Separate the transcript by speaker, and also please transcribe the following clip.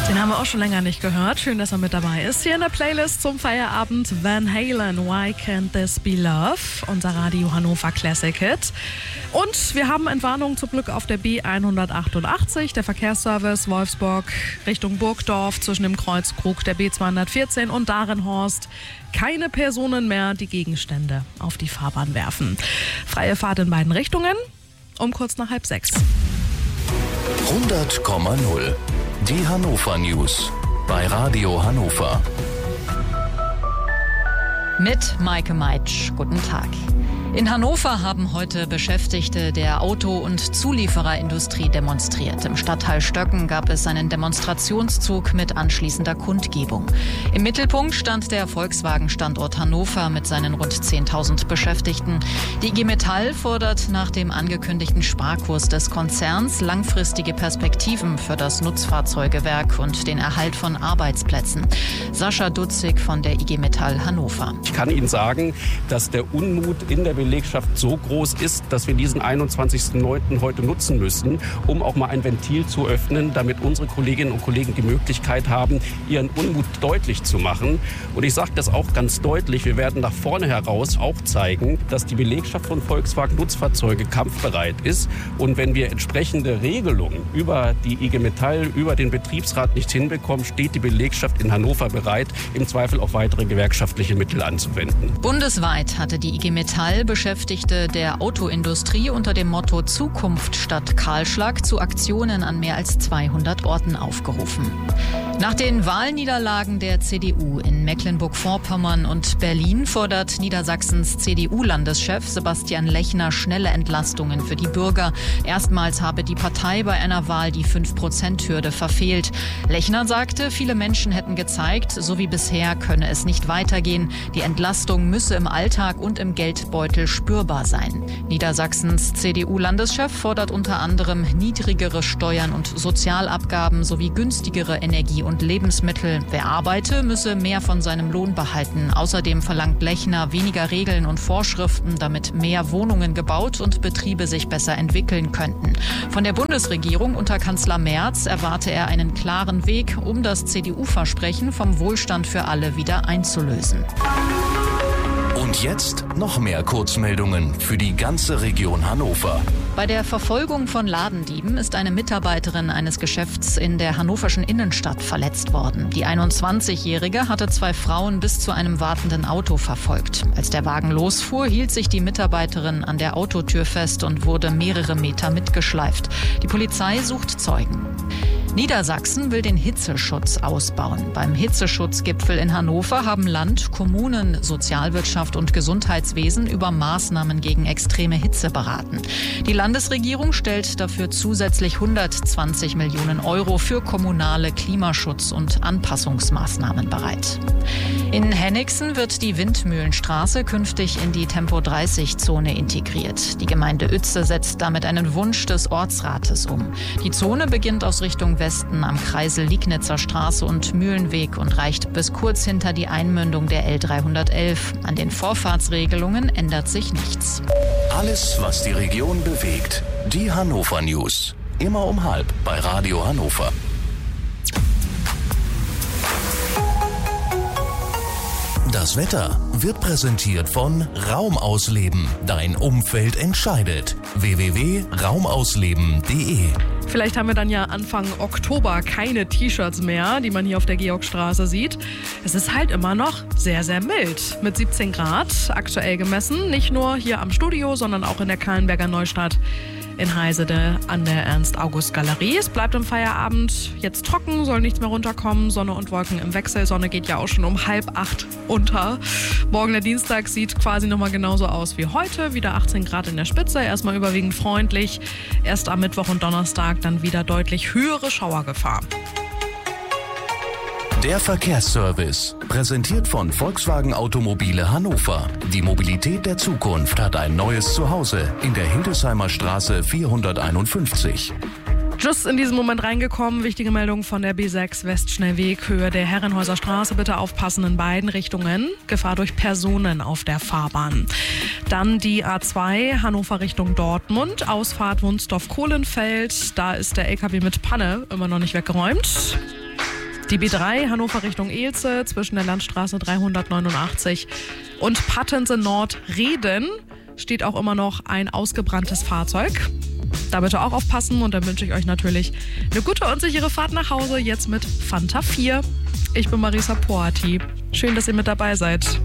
Speaker 1: Den haben wir auch schon länger nicht gehört. Schön, dass er mit dabei ist. Hier in der Playlist zum Feierabend Van Halen, Why Can't This Be Love? Unser Radio Hannover Classic Hit. Und wir haben Entwarnung zum Glück auf der B188, der Verkehrsservice Wolfsburg Richtung Burgdorf zwischen dem Kreuzkrug der B214 und Darenhorst. Keine Personen mehr, die Gegenstände auf die Fahrbahn werfen. Freie Fahrt in beiden Richtungen um kurz nach 5:30.
Speaker 2: 100,0. Die Hannover News bei Radio Hannover.
Speaker 3: Mit Maike Meitsch. Guten Tag. In Hannover haben heute Beschäftigte der Auto- und Zuliefererindustrie demonstriert. Im Stadtteil Stöcken gab es einen Demonstrationszug mit anschließender Kundgebung. Im Mittelpunkt stand der Volkswagen-Standort Hannover mit seinen rund 10.000 Beschäftigten. Die IG Metall fordert nach dem angekündigten Sparkurs des Konzerns langfristige Perspektiven für das Nutzfahrzeugewerk und den Erhalt von Arbeitsplätzen. Sascha Dutzig von der IG Metall Hannover.
Speaker 4: Ich kann Ihnen sagen, dass der Unmut in der Belegschaft so groß ist, dass wir diesen 21.09. heute nutzen müssen, um auch mal ein Ventil zu öffnen, damit unsere Kolleginnen und Kollegen die Möglichkeit haben, ihren Unmut deutlich zu machen. Und ich sage das auch ganz deutlich, wir werden nach vorne heraus auch zeigen, dass die Belegschaft von Volkswagen Nutzfahrzeuge kampfbereit ist. Und wenn wir entsprechende Regelungen über die IG Metall, über den Betriebsrat nicht hinbekommen, steht die Belegschaft in Hannover bereit, im Zweifel auch weitere gewerkschaftliche Mittel anzuwenden.
Speaker 3: Bundesweit hatte die IG Metall Beschäftigte der Autoindustrie unter dem Motto Zukunft statt Kahlschlag zu Aktionen an mehr als 200 Orten aufgerufen. Nach den Wahlniederlagen der CDU in Mecklenburg-Vorpommern und Berlin fordert Niedersachsens CDU-Landeschef Sebastian Lechner schnelle Entlastungen für die Bürger. Erstmals habe die Partei bei einer Wahl die 5%-Hürde verfehlt. Lechner sagte, viele Menschen hätten gezeigt, so wie bisher könne es nicht weitergehen. Die Entlastung müsse im Alltag und im Geldbeutel spürbar sein. Niedersachsens CDU-Landeschef fordert unter anderem niedrigere Steuern und Sozialabgaben sowie günstigere Energie- und Lebensmittel. Wer arbeite, müsse mehr von seinem Lohn behalten. Außerdem verlangt Lechner weniger Regeln und Vorschriften, damit mehr Wohnungen gebaut und Betriebe sich besser entwickeln könnten. Von der Bundesregierung unter Kanzler Merz erwarte er einen klaren Weg, um das CDU-Versprechen vom Wohlstand für alle wieder einzulösen.
Speaker 2: Und jetzt noch mehr Kurzmeldungen für die ganze Region Hannover.
Speaker 3: Bei der Verfolgung von Ladendieben ist eine Mitarbeiterin eines Geschäfts in der hannoverschen Innenstadt verletzt worden. Die 21-Jährige hatte 2 Frauen bis zu einem wartenden Auto verfolgt. Als der Wagen losfuhr, hielt sich die Mitarbeiterin an der Autotür fest und wurde mehrere Meter mitgeschleift. Die Polizei sucht Zeugen. Niedersachsen will den Hitzeschutz ausbauen. Beim Hitzeschutzgipfel in Hannover haben Land, Kommunen, Sozialwirtschaft und Gesundheitswesen über Maßnahmen gegen extreme Hitze beraten. Die Landesregierung stellt dafür zusätzlich 120 Millionen Euro für kommunale Klimaschutz- und Anpassungsmaßnahmen bereit. In Henningsen wird die Windmühlenstraße künftig in die Tempo-30-Zone integriert. Die Gemeinde Uetze setzt damit einen Wunsch des Ortsrates um. Die Zone beginnt aus Richtung Westen am Kreisel Liegnitzer Straße und Mühlenweg und reicht bis kurz hinter die Einmündung der L311. An den Vorfahrtsregelungen ändert sich nichts.
Speaker 2: Alles, was die Region bewegt. Die Hannover News. Immer um 12:30 bei Radio Hannover. Das Wetter wird präsentiert von Raumausleben. Dein Umfeld entscheidet. www.raumausleben.de.
Speaker 1: Vielleicht haben wir dann ja Anfang Oktober keine T-Shirts mehr, die man hier auf der Georgstraße sieht. Es ist halt immer noch sehr, sehr mild. Mit 17 Grad aktuell gemessen. Nicht nur hier am Studio, sondern auch in der Kahlenberger Neustadt in Heisede an der Ernst-August-Galerie. Es bleibt im Feierabend jetzt trocken, soll nichts mehr runterkommen. Sonne und Wolken im Wechsel. Sonne geht ja auch schon um 7:30 unter. Morgen der Dienstag sieht quasi nochmal genauso aus wie heute. Wieder 18 Grad in der Spitze. Erstmal überwiegend freundlich. Erst am Mittwoch und Donnerstag dann wieder deutlich höhere Schauergefahr.
Speaker 2: Der Verkehrsservice, präsentiert von Volkswagen Automobile Hannover. Die Mobilität der Zukunft hat ein neues Zuhause in der Hildesheimer Straße 451.
Speaker 1: Just in diesem Moment reingekommen, wichtige Meldung von der B6 Westschnellweg, Höhe der Herrenhäuser Straße. Bitte aufpassen in beiden Richtungen. Gefahr durch Personen auf der Fahrbahn. Dann die A2 Hannover Richtung Dortmund, Ausfahrt Wunsdorf-Kohlenfeld. Da ist der LKW mit Panne immer noch nicht weggeräumt. Die B3 Hannover Richtung Elze zwischen der Landstraße 389 und Pattense Nord-Reden steht auch immer noch ein ausgebranntes Fahrzeug. Da bitte auch aufpassen und dann wünsche ich euch natürlich eine gute und sichere Fahrt nach Hause, jetzt mit Fanta 4. Ich bin Marisa Poati. Schön, dass ihr mit dabei seid.